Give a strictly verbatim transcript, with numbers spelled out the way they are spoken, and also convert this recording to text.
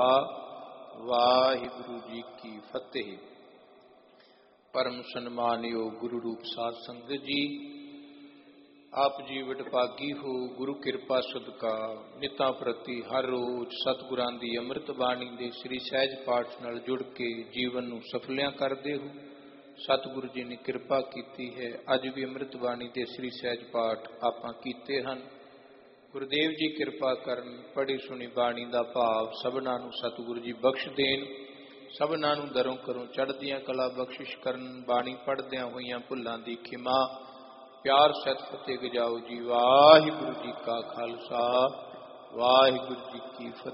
ਵਾਹਿਗੁਰੂ ਜੀ ਕੀ ਫਤਿਹ। ਪਰਮ ਸਨਮਾਨਯੋਗ ਗੁਰੂ ਰੂਪ ਸਾਧ ਸੰਗਤ ਜੀ, ਆਪ ਜੀ ਵਡਭਾਗੀ ਹੋ। ਗੁਰੂ ਕਿਰਪਾ ਸਦਕਾ ਨਿਤਾਂ ਪ੍ਰਤੀ ਹਰ ਰੋਜ਼ ਸਤਿਗੁਰਾਂ ਦੀ ਅੰਮ੍ਰਿਤ ਬਾਣੀ ਦੇ ਸ੍ਰੀ ਸਹਿਜ ਪਾਠ ਨਾਲ ਜੁੜ ਕੇ ਜੀਵਨ ਨੂੰ ਸਫਲਿਆਂ ਕਰਦੇ ਹੋ। ਸਤਿਗੁਰੂ ਜੀ ਨੇ ਕਿਰਪਾ ਕੀਤੀ ਹੈ, ਅੱਜ ਵੀ ਅੰਮ੍ਰਿਤ ਬਾਣੀ ਦੇ ਸ੍ਰੀ ਸਹਿਜ ਪਾਠ ਆਪਾਂ ਕੀਤੇ ਹਨ। ਗੁਰਦੇਵ ਜੀ ਕਿਰਪਾ ਕਰਨ, ਪੜ੍ਹੀ ਸੁਣੀ ਬਾਣੀ ਦਾ ਭਾਵ ਸਭਨਾਂ ਨੂੰ ਸਤਿਗੁਰੂ ਜੀ ਬਖਸ਼ ਦੇਣ, ਸਭਨਾਂ ਨੂੰ ਦਰੋਂ ਕਰੋਂ ਚੜ੍ਹਦੀਆਂ ਕਲਾ ਬਖਸ਼ਿਸ਼ ਕਰਨ। ਬਾਣੀ ਪੜ੍ਹਦਿਆਂ ਹੋਈਆਂ ਭੁੱਲਾਂ ਦੀ ਖਿਮਾ ਪਿਆਰ ਸਹਿਤ ਫਤਿਹ ਗਜਾਓ ਜੀ। ਵਾਹਿਗੁਰੂ ਜੀ ਕਾ ਖਾਲਸਾ, ਵਾਹਿਗੁਰੂ ਜੀ ਕੀ ਫਤਿਹ।